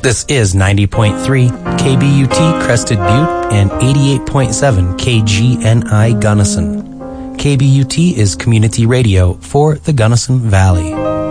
This is 90.3 KBUT Crested Butte and 88.7 KGNI Gunnison. KBUT is community radio for the Gunnison Valley.